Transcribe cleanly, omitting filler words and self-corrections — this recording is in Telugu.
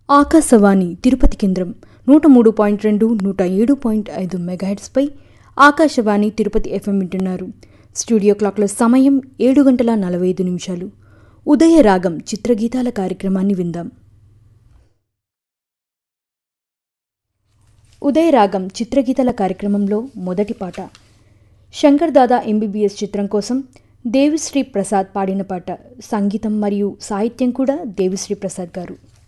ఆకాశవాణి తిరుపతి కేంద్రం 103.2 107.5 మెగాహెర్ట్జ్పై ఆకాశవాణి తిరుపతి ఎఫ్ఎం వింటున్నారు. స్టూడియో క్లాక్ల సమయం 7:45. ఉదయ రాగం చిత్రగీతాల కార్యక్రమాన్ని విందాం. ఉదయ రాగం చిత్రగీతాల కార్యక్రమంలో మొదటి పాట శంకర్ దాదా ఎంబీబీఎస్ చిత్రం కోసం దేవిశ్రీ ప్రసాద్ పాడిన పాట. సంగీతం మరియు సాహిత్యం కూడా దేవిశ్రీ ప్రసాద్ గారు.